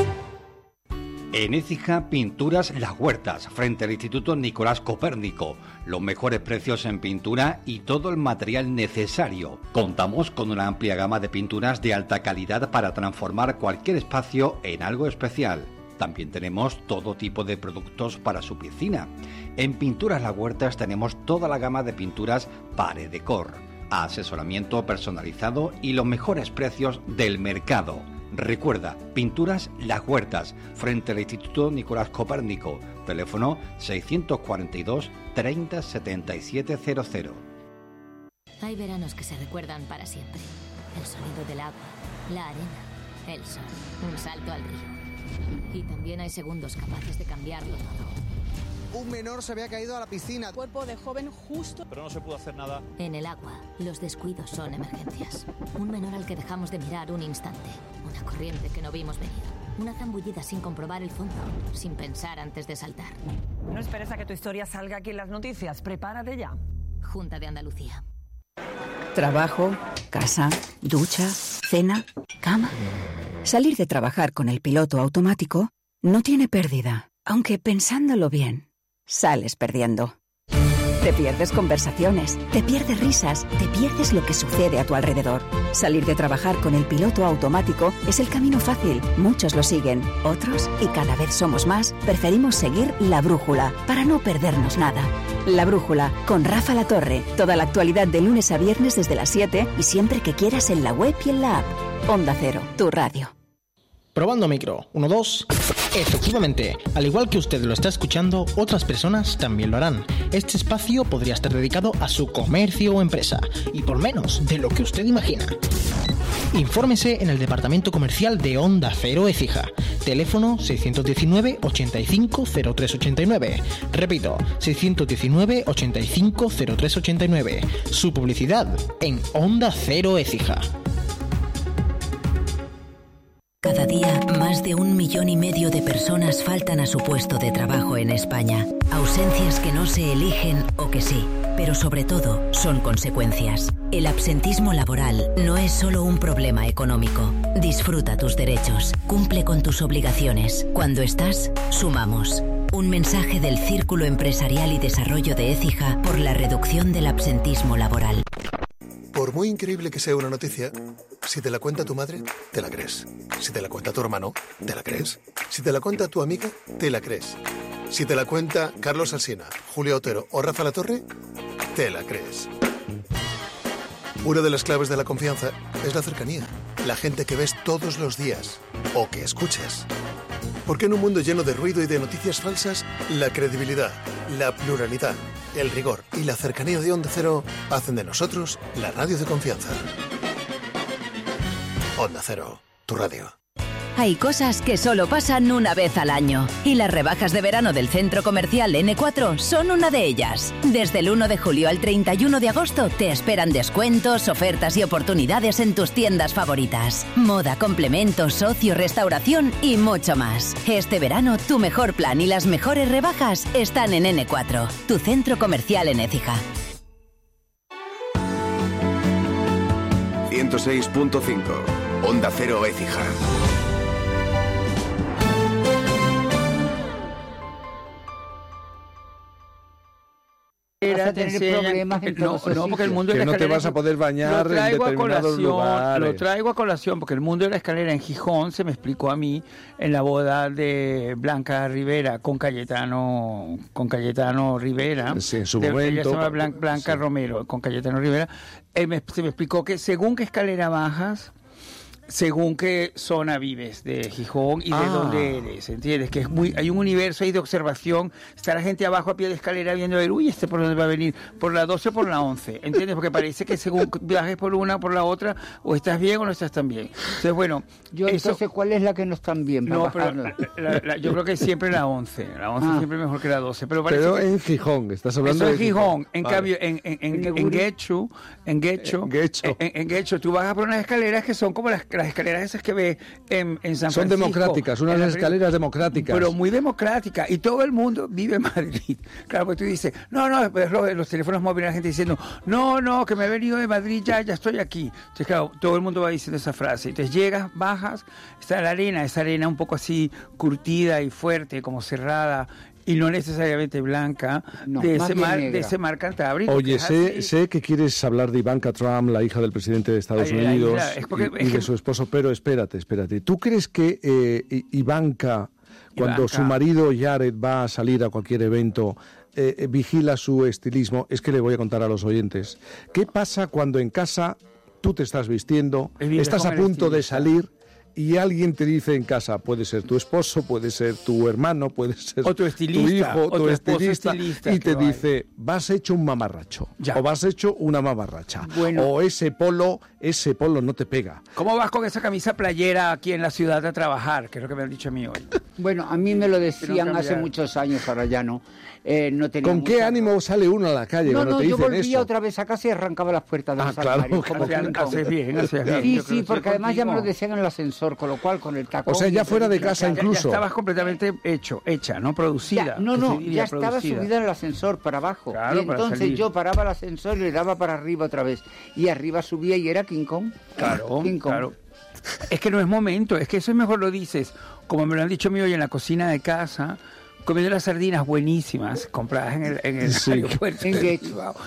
En Écija, Pinturas Las Huertas, frente al Instituto Nicolás Copérnico. Los mejores precios en pintura y todo el material necesario. Contamos con una amplia gama de pinturas de alta calidad para transformar cualquier espacio en algo especial. También tenemos todo tipo de productos para su piscina. En Pinturas Las Huertas tenemos toda la gama de pinturas pared decor, asesoramiento personalizado y los mejores precios del mercado. Recuerda, Pinturas Las Huertas, frente al Instituto Nicolás Copérnico. Teléfono 642 30 77 00. Hay veranos que se recuerdan para siempre. El sonido del agua, la arena, el sol, un salto al río. Y también hay segundos capaces de cambiarlo todo. Un menor se había caído a la piscina. Cuerpo de joven justo. Pero no se pudo hacer nada. En el agua, los descuidos son emergencias. Un menor al que dejamos de mirar un instante. Una corriente que no vimos venir. Una zambullida sin comprobar el fondo. Sin pensar antes de saltar. No esperes a que tu historia salga aquí en las noticias. Prepárate ya. Junta de Andalucía. Trabajo, casa, ducha, cena, cama. Salir de trabajar con el piloto automático no tiene pérdida. Aunque pensándolo bien, sales perdiendo. Te pierdes conversaciones, te pierdes risas, te pierdes lo que sucede a tu alrededor. Salir de trabajar con el piloto automático es el camino fácil. Muchos lo siguen, otros, y cada vez somos más, preferimos seguir La Brújula para no perdernos nada. La Brújula, con Rafa La Torre. Toda la actualidad de lunes a viernes desde las 7 y siempre que quieras en la web y en la app. Onda Cero, tu radio. Probando micro. 1, 2... Efectivamente, al igual que usted lo está escuchando, otras personas también lo harán. Este espacio podría estar dedicado a su comercio o empresa, y por menos de lo que usted imagina. Infórmese en el departamento comercial de Onda Cero Écija. Teléfono 619 85 0389. Repito, 619 85 0389. Su publicidad en Onda Cero Écija. Cada día, más de 1,5 millones de personas faltan a su puesto de trabajo en España. Ausencias que no se eligen o que sí, pero sobre todo son consecuencias. El absentismo laboral no es solo un problema económico. Disfruta tus derechos, cumple con tus obligaciones. Cuando estás, sumamos. Un mensaje del Círculo Empresarial y Desarrollo de Écija por la reducción del absentismo laboral. Por muy increíble que sea una noticia, si te la cuenta tu madre, te la crees. Si te la cuenta tu hermano, te la crees. Si te la cuenta tu amiga, te la crees. Si te la cuenta Carlos Alsina, Julio Otero o Rafa Latorre, te la crees. Una de las claves de la confianza es la cercanía. La gente que ves todos los días o que escuchas. Porque en un mundo lleno de ruido y de noticias falsas, la credibilidad, la pluralidad, el rigor y la cercanía de Onda Cero hacen de nosotros la radio de confianza. Onda Cero, tu radio. Hay cosas que solo pasan una vez al año y las rebajas de verano del Centro Comercial N4 son una de ellas. Desde el 1 de julio al 31 de agosto te esperan descuentos, ofertas y oportunidades en tus tiendas favoritas. Moda, complementos, ocio, restauración y mucho más. Este verano tu mejor plan y las mejores rebajas están en N4, tu Centro Comercial en Écija. 106.5 Onda Cero Écija. Vas a tener problemas en todos No, porque el mundo de la escalera, no te vas a poder bañar en determinados lugares. Lo traigo a colación porque el mundo de la escalera en Gijón se me explicó a mí en la boda de Blanca Rivera con Cayetano Rivera. Sí, en su momento. Ella se llama Blanca sí. Romero, con Cayetano Rivera. Se me explicó que según qué escalera bajas, según qué zona vives de Gijón y de dónde eres, ¿entiendes? Que es hay un universo ahí de observación. Está la gente abajo a pie de escalera viendo, a ver, uy, por dónde va a venir, por la 12 o por la 11, ¿entiendes? Porque parece que según viajes por una o por la otra, o estás bien o no estás tan bien. Entonces, bueno... Entonces, ¿cuál es la que no está bien? No, pero yo creo que siempre la 11. La 11 siempre es mejor que la 12. Pero en Gijón, estás hablando de Gijón. En cambio, en Guecho, tú bajas por unas escaleras que son como las escaleras esas que ves en San Francisco. Son democráticas, unas escaleras democráticas. Pero muy democráticas. Y todo el mundo vive en Madrid. Claro, porque tú dices, no, los teléfonos móviles, la gente diciendo, no, que me he venido de Madrid, ya estoy aquí. Entonces, claro, todo el mundo va diciendo esa frase. Entonces llegas, bajas, está la arena, esa arena un poco así curtida y fuerte, como cerrada, y no necesariamente blanca, de ese mar Cantábrico. Oye, sé que quieres hablar de Ivanka Trump, la hija del presidente de Estados Unidos, y de su esposo, pero espérate. ¿Tú crees que Ivanka, cuando su marido Jared va a salir a cualquier evento, vigila su estilismo? Es que le voy a contar a los oyentes. ¿Qué pasa cuando en casa tú te estás vistiendo, estás a punto de salir, y alguien te dice en casa, puede ser tu esposo, puede ser tu hermano, puede ser tu hijo, tu estilista, y te dice, vas hecho un mamarracho, o vas hecho una mamarracha, o ese polo no te pega? ¿Cómo vas con esa camisa playera aquí en la ciudad a trabajar? Que es lo que me han dicho a mí hoy. Bueno, a mí me lo decían hace muchos años, ahora ya no. ¿Con qué ánimo sale uno a la calle cuando te dicen eso? No, yo volvía otra vez a casa y arrancaba las puertas de los armarios. Haces bien. Sí, porque además ya me lo decían en el ascensor, con lo cual con el tacón... O sea, ya fuera de casa incluso. Ya estabas completamente hecha, ¿no? Producida. Ya estaba subida en el ascensor para abajo. Claro, y entonces yo paraba el ascensor y le daba para arriba otra vez. Y arriba subía y era King Kong. Claro. Es que no es momento, es que eso es mejor lo dices, como me lo han dicho a mí hoy en la cocina de casa, comiendo las sardinas buenísimas compradas en el aeropuerto. En Guecho.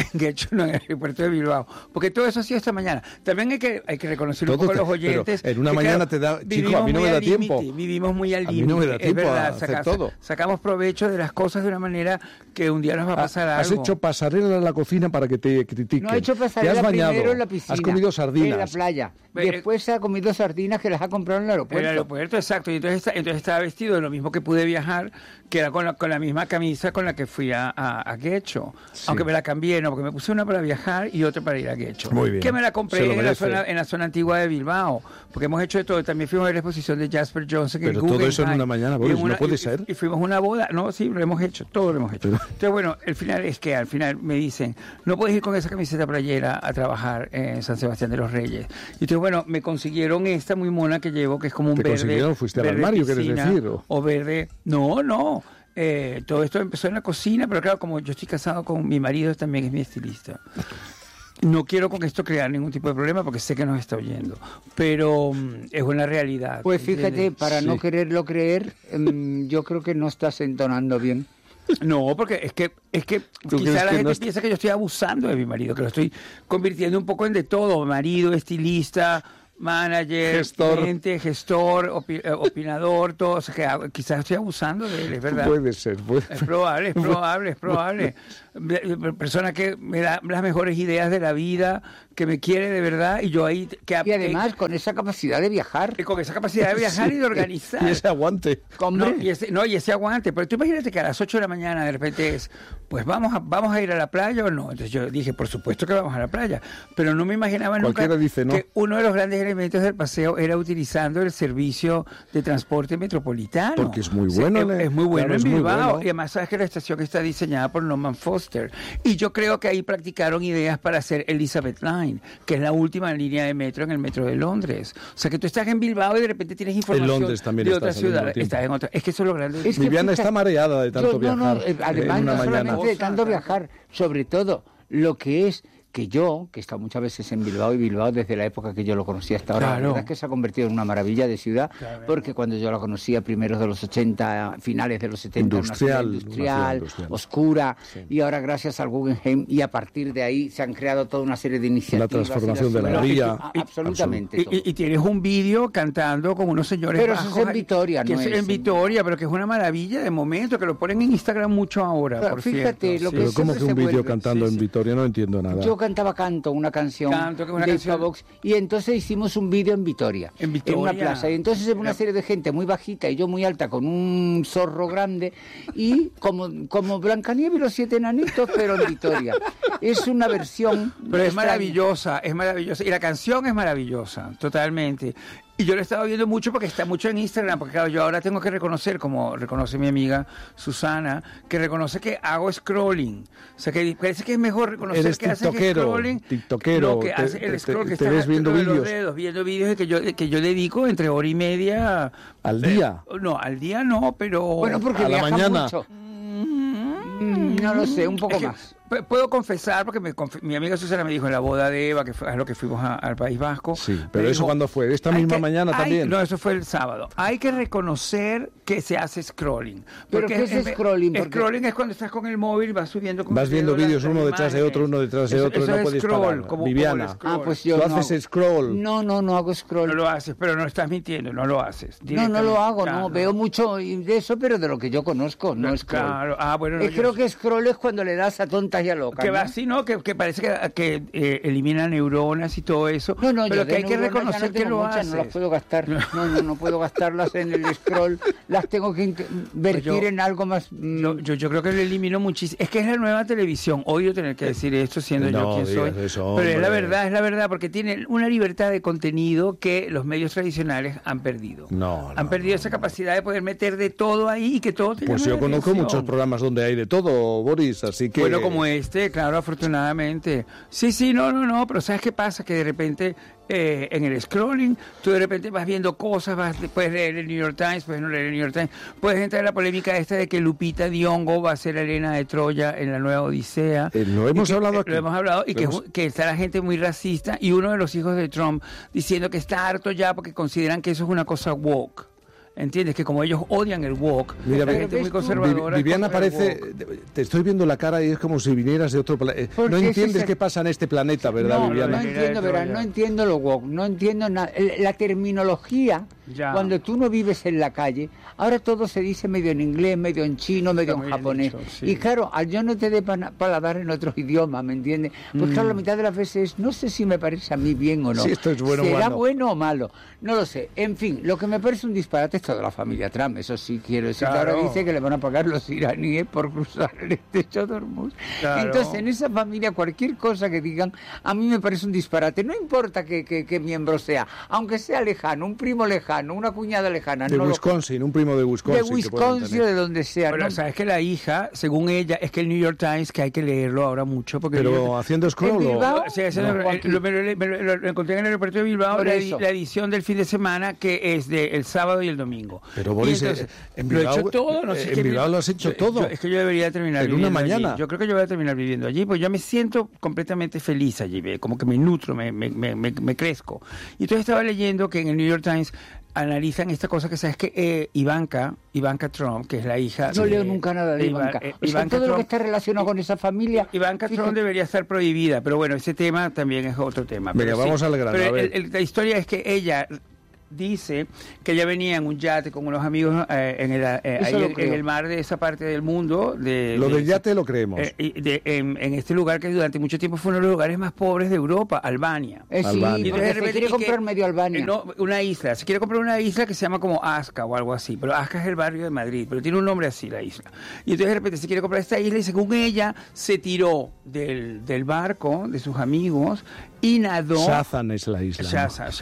en Guecho, no en el aeropuerto de Bilbao. Porque todo eso ha sido esta mañana. También hay que reconocer un poco a los oyentes. En una mañana te da... Chico, a mí no me da tiempo. Vivimos muy al límite. A mí no me da tiempo verdad, a hacer todo. Sacamos provecho de las cosas de una manera que un día nos va a pasar algo. Has hecho pasarela en la cocina para que te critiquen. No ha hecho pasarela te has bañado, primero en la piscina. Has comido sardinas. En la playa. Después se ha comido sardinas que las ha comprado en el aeropuerto. En el aeropuerto, exacto. Y entonces estaba vestido de lo mismo que pude viajar, que era con la misma camisa con la que fui a Guecho. Sí. Aunque me la cambié, no, porque me puse una para viajar y otra para ir a Guecho. Muy bien. Que me la compré en la zona antigua de Bilbao. Porque hemos hecho de todo. También fuimos a ver la exposición de Jasper Johnson. Pero todo eso en una mañana, Boris, no puede ser. Y fuimos a una boda. No, sí, lo hemos hecho. Todo lo hemos hecho. Entonces, bueno, al final me dicen, no puedes ir con esa camiseta playera a trabajar en San Sebastián de los Reyes. Y entonces, bueno, me consiguieron esta muy mona que llevo, que es como un verde. ¿Te consiguieron? ¿Fuiste al armario, quieres decir? O verde. No. Todo esto empezó en la cocina, pero claro, como yo estoy casado con mi marido, también es mi estilista. No quiero con esto crear ningún tipo de problema porque sé que nos está oyendo, pero es una realidad. Pues fíjate, para no quererlo creer, yo creo que no estás entonando bien. No, porque es que quizá la gente piensa que yo estoy abusando de mi marido, que lo estoy convirtiendo un poco en de todo, marido, estilista, manager, gestor, opinador, todo. O sea, que quizás estoy abusando de él, es verdad. Puede ser. Es probable. Persona que me da las mejores ideas de la vida, que me quiere de verdad, y yo ahí... y además con esa capacidad de viajar. Con esa capacidad de viajar y de organizar. Y ese aguante. Y ese aguante. Pero tú imagínate que a las 8 de la mañana de repente es, pues vamos a ir a la playa o no. Entonces yo dije, por supuesto que vamos a la playa. Pero no me imaginaba nunca que uno de los grandes elementos del paseo era utilizando el servicio de transporte metropolitano. Porque es muy bueno. Es muy bueno en Bilbao. Y además sabes que la estación está diseñada por Norman Foster. Y yo creo que ahí practicaron ideas para hacer Elizabeth Line, que es la última línea de metro en el metro de Londres. O sea que tú estás en Bilbao y de repente tienes información en Londres también de otra ciudad. Estás en otra. Es que eso es lo grande. Viviana está mareada de tanto viajar. Además, no solamente de tanto viajar, sobre todo lo que es que yo, que he estado muchas veces en Bilbao, y Bilbao desde la época que yo lo conocí hasta ahora, la verdad es que se ha convertido en una maravilla de ciudad, porque cuando yo la conocía primeros de los 80, finales de los 70, industrial, oscura, y ahora gracias al Guggenheim, y a partir de ahí se han creado toda una serie de iniciativas. La transformación de la vía. Absolutamente. Y tienes un vídeo cantando con unos señores pero eso es en Vitoria, ¿no? En Vitoria, pero que es una maravilla de momento, que lo ponen en Instagram mucho ahora, pero por fíjate, cierto. Lo que pero ¿cómo que un vídeo cantando en Vitoria? No entiendo nada. Yo cantaba una canción de Vox, y entonces hicimos un vídeo en Vitoria, en una plaza, y entonces una serie de gente muy bajita y yo muy alta con un zorro grande, y como Blancanieves y los 7 enanitos, pero en Vitoria. Es una versión, pero es maravillosa, y la canción es maravillosa, totalmente. Y yo lo he estado viendo mucho porque está mucho en Instagram, porque claro, yo ahora tengo que reconocer, como reconoce mi amiga Susana, que reconoce que hago scrolling. O sea, que parece que es mejor reconocer que hace scrolling. Tiktokero, no, que hace el scroll, que te ves viendo vídeos. Viendo vídeos que yo dedico entre hora y media. ¿Al día? No, al día no, pero... Bueno, porque a la mañana. Mucho. No lo sé, un poco más. Puedo confesar, porque mi amiga Susana me dijo en la boda de Eva, que fue a lo que fuimos al País Vasco. Sí, pero eso cuando fue, esta misma mañana también. No, eso fue el sábado. Hay que reconocer que se hace scrolling. ¿Pero qué es scrolling? Scrolling es cuando estás con el móvil, vas subiendo... Vas viendo vídeos uno detrás de otro, no puedes scroll, parar. Viviana, pues yo ¿tú haces scroll? No hago scroll. No lo haces, pero no estás mintiendo, no lo haces. No lo hago, no. Veo mucho de eso, pero de lo que yo conozco, no scroll. Claro, bueno. Creo que scroll es cuando le das a tontas y a locas. Que vas ¿no? Que parece que elimina neuronas y todo eso. Pero que hay que reconocer que lo haces. No las puedo gastar. No puedo gastarlas en el scroll. Las tengo que invertir en algo más. Yo creo que lo elimino muchísimo. Es que es la nueva televisión. Odio tener que decir esto siendo yo quien soy. Eso, pero es la verdad, porque tiene una libertad de contenido que los medios tradicionales han perdido. Han perdido esa capacidad de poder meter de todo ahí y que todo tenga Pues yo conozco muchos programas donde hay de todo, Boris, así que... Bueno, como claro, afortunadamente. Sí, no, pero ¿sabes qué pasa? Que de repente en el scrolling tú de repente vas viendo cosas, puedes leer el New York Times, puedes no leer el New York Times, puedes entrar en la polémica esta de que Lupita Nyong'o va a ser Helena de Troya en la nueva Odisea. Lo hemos hablado aquí. Lo hemos hablado, y que está la gente muy racista, y uno de los hijos de Trump diciendo que está harto ya porque consideran que eso es una cosa woke. ¿entiendes? Que como ellos odian el woke, la gente muy conservadora. Viviana parece, te estoy viendo la cara y es como si vinieras de otro planeta. No entiendes qué pasa en este planeta, ¿verdad, Viviana? No entiendo, ¿verdad? No entiendo lo woke, no entiendo nada. La terminología, cuando tú no vives en la calle, ahora todo se dice medio en inglés, medio en chino, medio en japonés. Dicho, sí. Y claro, al yo no te dé paladar en otros idiomas, ¿me entiendes? Pues claro, la mitad de las veces no sé si me parece a mí bien o no. Si esto es bueno ¿será o malo? Bueno o malo? No lo sé. En fin, lo que me parece un disparate es toda la familia Trump, eso sí quiero decir. Claro. Ahora dice que le van a pagar los iraníes por cruzar el estrecho de Hormuz. Claro. Entonces, en esa familia, cualquier cosa que digan, a mí me parece un disparate. No importa qué miembro sea, aunque sea lejano, un primo lejano, una cuñada lejana. De Wisconsin, un primo de Wisconsin. De Wisconsin, de donde sea. Bueno, sabes que la hija, según ella, es que el New York Times, que hay que leerlo ahora mucho. Porque pero haciendo scroll lo encontré en el aeropuerto de Bilbao, la edición del fin de semana, que es del sábado y el domingo. Pero Boris, en Bilbao, lo he hecho todo, no sé. En Bilbao lo has hecho todo. Es que yo debería terminar en viviendo una mañana. Allí. Yo creo que yo voy a terminar viviendo allí, pues yo me siento completamente feliz allí, como que me nutro, me crezco. Y entonces estaba leyendo que en el New York Times analizan esta cosa que sabes que Ivanka Trump, que es la hija... No leo nunca nada de Ivanka. Ivanka todo Trump, lo que está relacionado con esa familia... Ivanka Trump debería estar prohibida, pero bueno, ese tema también es otro tema. Venga, vamos al grano. Pero la historia es que ella dice que ella venía en un yate con unos amigos en el mar de esa parte del mundo. Lo del yate lo creemos. En este lugar que durante mucho tiempo fue uno de los lugares más pobres de Europa, Albania. Sí, porque se quiere comprar medio Albania. Una isla. Se quiere comprar una isla que se llama como Asca o algo así. Pero Asca es el barrio de Madrid, pero tiene un nombre así la isla. Y entonces de repente se quiere comprar esta isla y según ella se tiró del barco de sus amigos y nadó. Shazan es la isla.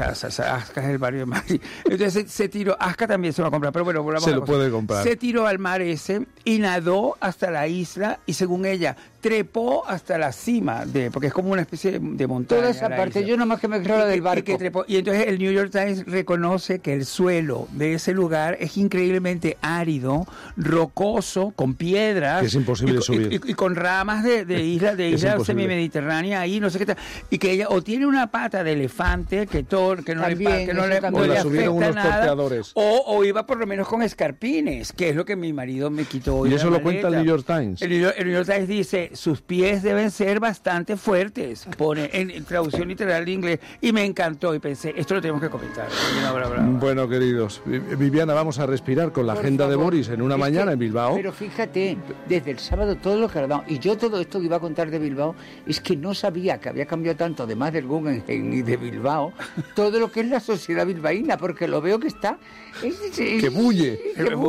Asca es el barrio de Madrid. Entonces se tiró. Asca también se va a comprar, pero bueno, volvamos se lo puede comprar. Se tiró al mar ese y nadó hasta la isla y según ella trepó hasta la cima porque es como una especie de montaña. Toda esa parte, yo nomás que me creo la del barco. Y entonces el New York Times reconoce que el suelo de ese lugar es increíblemente árido, rocoso, con piedras. Que es imposible subir. Y con ramas de isla semimediterránea ahí, no sé qué tal. Y que ella o tiene una pata de elefante que no le afecta nada, o iba por lo menos con escarpines, que es lo que mi marido me quitó hoy. Y eso lo cuenta el New York Times. El New York Times dice, sus pies deben ser bastante fuertes, pone en traducción literal de inglés, y me encantó y pensé, esto lo tenemos que comentar. Bueno, queridos, Viviana, vamos a respirar con la agenda de Boris en una mañana en Bilbao. Pero fíjate, desde el sábado todo lo que ha dado, y yo todo esto que iba a contar de Bilbao, es que no sabía que había cambiado tanto, además del Guggenheim y de Bilbao, todo lo que es la sociedad bilbaína, porque lo veo que está... que bulle.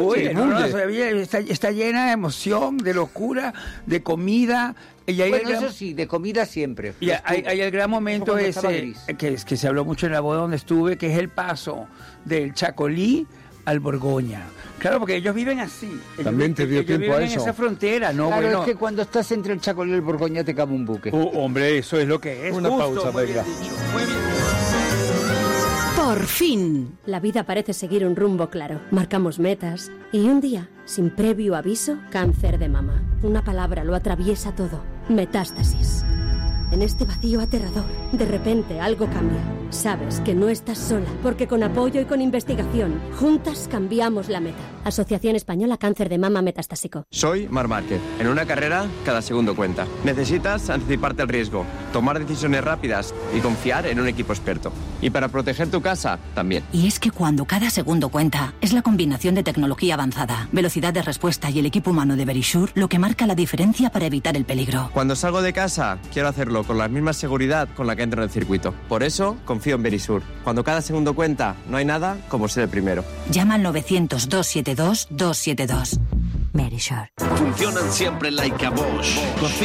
Está llena de emoción, de locura, de comida. Eso sí, de comida siempre. Y hay el gran momento ese, que se habló mucho en la boda donde estuve, que es el paso del Chacolí al Borgoña. Claro, porque ellos viven así. También te dio tiempo a eso. En esa frontera, ¿no? Claro, es que cuando estás entre el Chacolí y el Borgoña te cabe un buque. Hombre, eso es lo que es. Una pausa, venga. Muy bien. Por fin. La vida parece seguir un rumbo claro. Marcamos metas y un día, sin previo aviso, cáncer de mama. Una palabra lo atraviesa todo. Metástasis. En este vacío aterrador, de repente algo cambia. Sabes que no estás sola, porque con apoyo y con investigación, juntas cambiamos la meta. Asociación Española Cáncer de Mama Metastásico. Soy Marc Márquez. En una carrera, cada segundo cuenta. Necesitas anticiparte al riesgo, tomar decisiones rápidas y confiar en un equipo experto. Y para proteger tu casa, también. Y es que cuando cada segundo cuenta, es la combinación de tecnología avanzada, velocidad de respuesta y el equipo humano de Verisure lo que marca la diferencia para evitar el peligro. Cuando salgo de casa, quiero hacerlo con la misma seguridad con la que entro en el circuito. Por eso, confío en Verisure. Cuando cada segundo cuenta, no hay nada como ser el primero. Llama al 900-272-272. Verisure. Funcionan siempre like a Bosch. Cocina